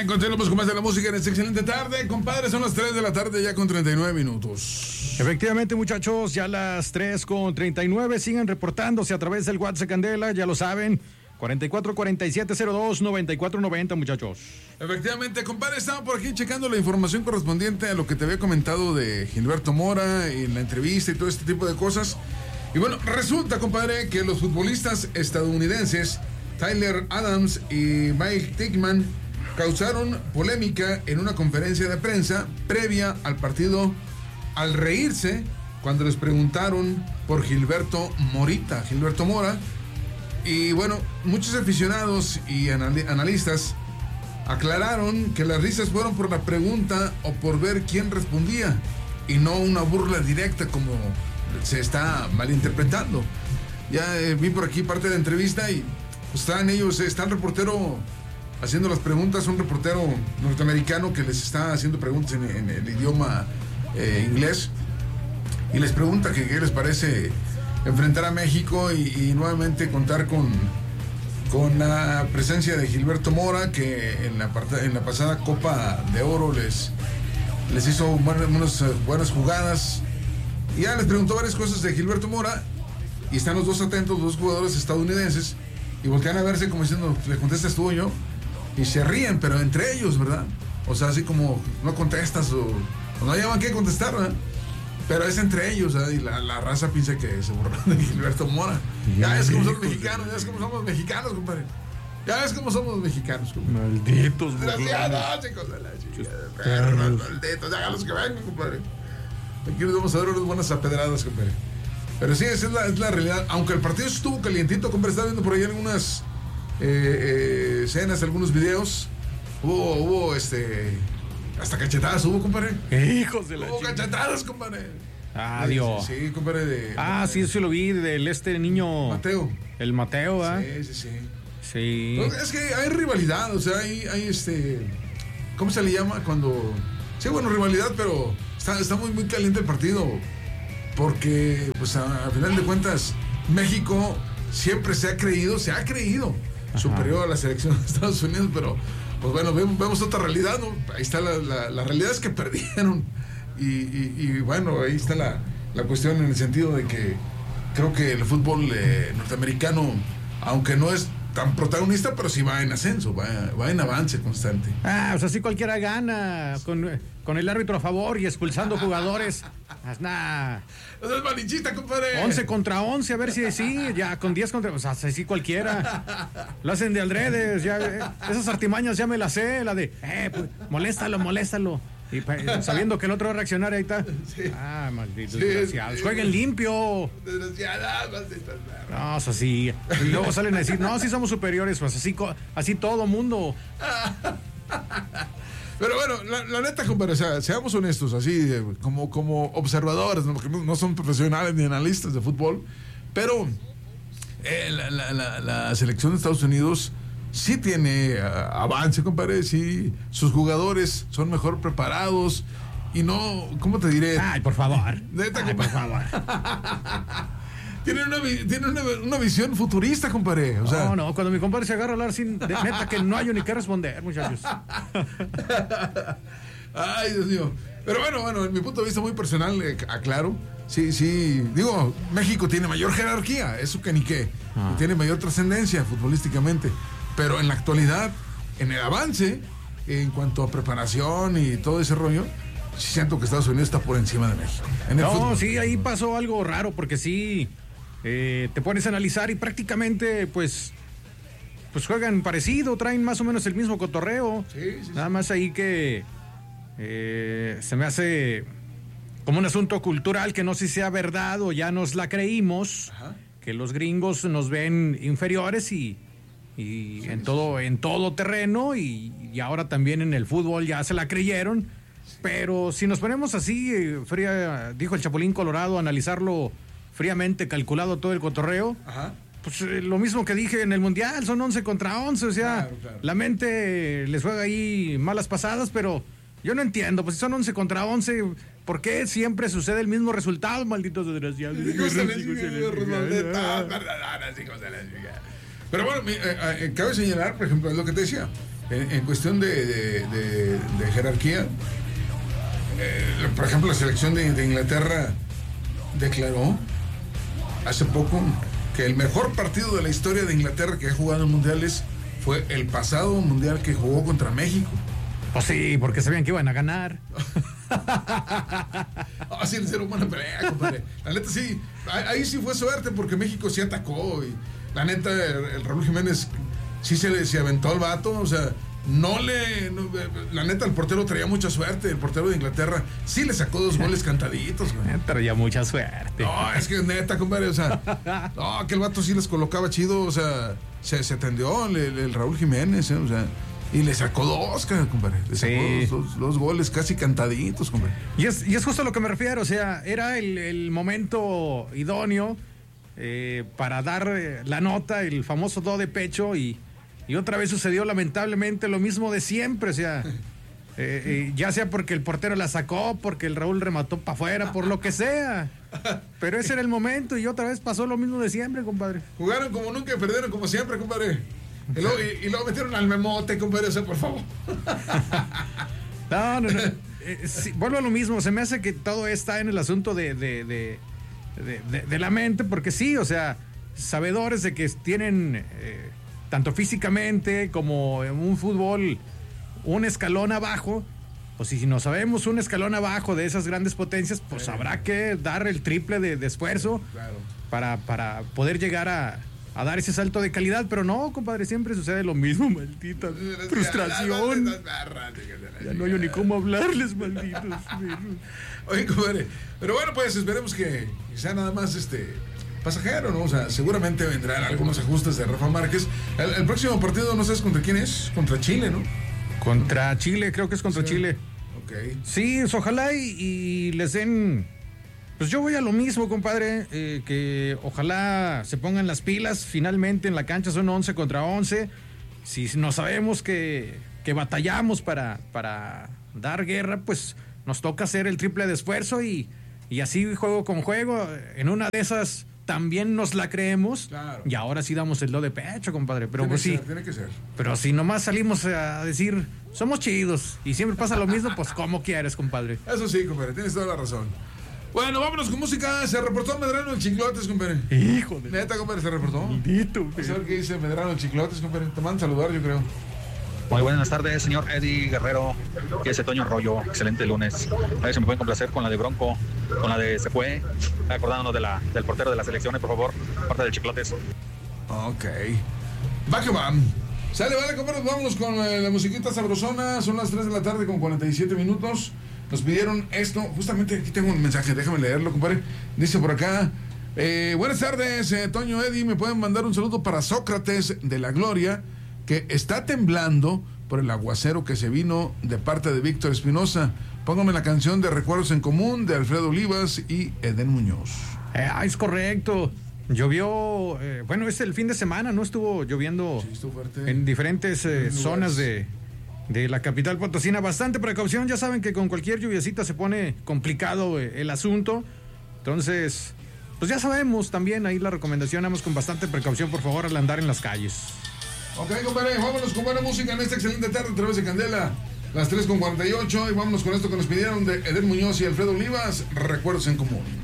Continuamos con más de la música en esta excelente tarde. Compadre, son las 3 de la tarde ya con 39 minutos. Efectivamente, muchachos, ya las 3:39. Sigan reportándose a través del WhatsApp Candela, ya lo saben. 44-4702-9490, muchachos. Efectivamente, compadre, estaba por aquí checando la información correspondiente a lo que te había comentado de Gilberto Mora y la entrevista y todo este tipo de cosas. Y bueno, resulta, compadre, que los futbolistas estadounidenses Tyler Adams y Mike Tickman causaron polémica en una conferencia de prensa previa al partido al reírse cuando les preguntaron por Gilberto Mora. Y bueno, muchos aficionados y analistas aclararon que las risas fueron por la pregunta o por ver quién respondía y no una burla directa como se está malinterpretando. Ya vi por aquí parte de la entrevista y está el reportero haciendo las preguntas, un reportero norteamericano que les está haciendo preguntas en el idioma inglés y les pregunta que qué les parece enfrentar a México y nuevamente contar con la presencia de Gilberto Mora, que en la pasada Copa de Oro les hizo unas buenas jugadas. Y ya les preguntó varias cosas de Gilberto Mora y están los dos atentos, los dos jugadores estadounidenses, y voltean a verse como diciendo, ¿le contestas tú o yo? Y se ríen, pero entre ellos, ¿verdad? O sea, así como no contestas o no llaman qué contestar, ¿verdad? Pero es entre ellos, ¿verdad? Y la raza piensa que se burlan de Gilberto Mora. Ya ves cómo son mexicanos, ya ves cómo somos mexicanos, compadre. Ya ves cómo somos mexicanos, compadre. Malditos, desgraciados, chicos de la chica. Malditos, háganlos que vengan, compadre. Aquí les vamos a dar unas buenas apedradas, compadre. Pero sí, esa es la realidad. Aunque el partido estuvo calientito, compadre, estaba viendo por ahí algunas escenas, algunos videos. Hubo hasta cachetadas hubo, compadre. Hijos de la chica. Hubo cachetadas, compadre. Dios. Sí, compadre. Sí, eso lo vi del niño. Mateo. El Mateo, ¿ah? Sí. Entonces, es que hay rivalidad, o sea, hay ¿cómo se le llama? Cuando... Sí, bueno, rivalidad, pero está muy, muy caliente el partido. Porque, pues, a final de cuentas, México siempre se ha creído superior a la selección de Estados Unidos, pero, pues bueno, vemos otra realidad, ¿no? Ahí está la realidad es que perdieron. Y bueno, ahí está la cuestión en el sentido de que creo que el fútbol norteamericano, aunque no es tan protagonista, pero sí va en ascenso, va en avance constante. O sea, sí cualquiera gana con el árbitro a favor y expulsando jugadores. Nada. Eso es malinchista, compadre. 11 contra 11, a ver si sí, ya con 10 contra... O sea, sí cualquiera. Lo hacen de aldredes, ya, esas artimañas ya me las sé, la de, pues, moléstalo. Y sabiendo que el otro va a reaccionar, ahí está. Sí. Malditos desgraciados. Sí. Jueguen limpio. Desgraciadas, malditas. No, o sea, sí. Y luego salen a decir, no, sí somos superiores, pues así todo mundo. Pero bueno, la neta, compadre, o sea, seamos honestos, así como observadores, ¿no? Porque no son profesionales ni analistas de fútbol, pero la selección de Estados Unidos sí tiene avance, compadre, sí, sus jugadores son mejor preparados y no, ¿cómo te diré? Por favor. Neta, por favor. Tienen una visión futurista, compadre. O sea, no, cuando mi compadre se agarra a hablar sin, neta que no hay ni qué responder, muchachos. Ay, Dios mío. Pero bueno, en mi punto de vista muy personal, aclaro. Sí, digo, México tiene mayor jerarquía, eso que ni qué. Y tiene mayor trascendencia futbolísticamente. Pero en la actualidad, en el avance, en cuanto a preparación y todo ese rollo, sí siento que Estados Unidos está por encima de México. No, sí, ahí pasó algo raro, porque sí, te pones a analizar y prácticamente, pues juegan parecido, traen más o menos el mismo cotorreo. Sí. Nada más ahí que se me hace como un asunto cultural que no sé si sea verdad o ya nos la creímos. Ajá. Que los gringos nos ven inferiores y en todo terreno y ahora también en el fútbol ya se la creyeron. Pero si nos ponemos así, fría, dijo el Chapulín Colorado, analizarlo fríamente, calculado todo el cotorreo, ajá, pues lo mismo que dije en el Mundial, son 11 contra 11, o sea, claro. La mente les juega ahí malas pasadas, pero yo no entiendo, pues si son 11 contra 11, ¿por qué siempre sucede el mismo resultado, malditos desgraciados? Pero bueno, cabe señalar, por ejemplo, es lo que te decía. en cuestión de jerarquía, por ejemplo, la selección de Inglaterra declaró hace poco que el mejor partido de la historia de Inglaterra que ha jugado en mundiales fue el pasado mundial que jugó contra México. Pues sí, porque sabían que iban a ganar. Sí, el ser humano pelea, compadre. La neta sí, ahí sí fue suerte porque México sí atacó y la neta el Raúl Jiménez sí se aventó al vato, o sea, la neta el portero traía mucha suerte, el portero de Inglaterra sí le sacó 2 goles cantaditos, güey. Traía mucha suerte. No, es que neta, compadre, o sea, no, que el vato sí les colocaba chido, o sea, se atendió el Raúl Jiménez, o sea, y le sacó 2, compadre. Le sacó dos goles casi cantaditos, compadre. Y es justo a lo que me refiero, o sea, era el momento idóneo para dar la nota, el famoso do de pecho, y otra vez sucedió lamentablemente lo mismo de siempre, o sea, ya sea porque el portero la sacó, porque el Raúl remató para afuera, por lo que sea. Pero ese era el momento y otra vez pasó lo mismo de siempre, compadre. Jugaron como nunca y perdieron como siempre, compadre. Y luego metieron al memote, compadre, o sea, por favor. No. Sí, vuelvo a lo mismo, se me hace que todo está en el asunto de la mente, porque sí, o sea, sabedores de que tienen, tanto físicamente como en un fútbol, un escalón abajo, pues si no sabemos un escalón abajo de esas grandes potencias, pues habrá que dar el triple de esfuerzo, claro, para poder llegar a dar ese salto de calidad, pero no, compadre, siempre sucede lo mismo, maldita frustración. Ya no hay ni cómo hablarles, malditos. Oye, compadre, pero bueno, pues esperemos que sea nada más pasajero, ¿no? O sea, seguramente vendrán algunos ajustes de Rafa Márquez. El próximo partido, no sabes contra quién es, contra Chile, ¿no? Contra Chile, creo que es contra Chile. Ok. Sí, ojalá y les den. Pues yo voy a lo mismo, compadre, que ojalá se pongan las pilas. Finalmente en la cancha son 11 contra 11. Si no sabemos que batallamos para dar guerra, pues nos toca hacer el triple de esfuerzo y así juego con juego. En una de esas también nos la creemos. Claro. Y ahora sí damos el do de pecho, compadre. Pero tiene que ser. Pero si nomás salimos a decir, somos chidos y siempre pasa lo mismo, pues como quieres, compadre. Eso sí, compadre, tienes toda la razón. Bueno, vámonos con música. Se reportó Medrano el Chiclotes, compadre. Hijo de... Neta, compadre, se reportó. Maldito, a ver qué dice Medrano el Chiclotes, compadre. Te mandan saludar, yo creo. Muy buenas tardes, señor Eddie Guerrero. Que es Toño Rollo. Excelente lunes. A ver si me pueden complacer con la de Bronco, con la de Se Fue. Acordándonos del portero de las selecciones, por favor. Parte del Chiclotes. Ok. Va que va. Sale, vale, compadre. Vámonos con la musiquita sabrosona. Son las 3 de la tarde con 47 minutos. Nos pidieron esto, justamente aquí tengo un mensaje, déjame leerlo, compadre. Dice por acá, buenas tardes, Toño, Eddie, me pueden mandar un saludo para Sócrates de la Gloria, que está temblando por el aguacero que se vino de parte de Víctor Espinosa. Póngame la canción de Recuerdos en Común de Alfredo Olivas y Edén Muñoz. Es correcto. Llovió, bueno, el fin de semana, ¿no? Estuvo lloviendo, sí, estuvo fuerte en diferentes zonas de la capital potosina. Bastante precaución, ya saben que con cualquier lluviacita se pone complicado el asunto. Entonces, pues ya sabemos también ahí la recomendación, vamos con bastante precaución, por favor, al andar en las calles. Ok, compadre, vámonos con buena música en esta excelente tarde a través de Candela, las 3:48, y vámonos con esto que nos pidieron de Edén Muñoz y Alfredo Olivas, Recuerdos en Común.